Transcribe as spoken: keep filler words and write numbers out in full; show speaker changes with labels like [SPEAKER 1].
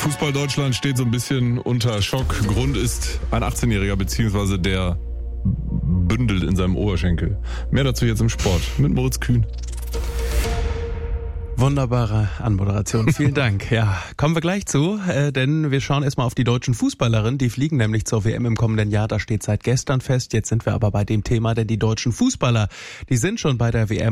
[SPEAKER 1] Fußball Deutschland steht so ein bisschen unter Schock. Grund ist ein achtzehnjähriger beziehungsweise der bündelt in seinem Oberschenkel. Mehr dazu jetzt im Sport mit Moritz Kühn.
[SPEAKER 2] Wunderbare Anmoderation, vielen Dank. Ja, kommen wir gleich zu, äh, denn wir schauen erstmal auf die deutschen Fußballerinnen. Die fliegen nämlich zur W M im kommenden Jahr, das steht seit gestern fest. Jetzt sind wir aber bei dem Thema, denn die deutschen Fußballer, die sind schon bei der W M.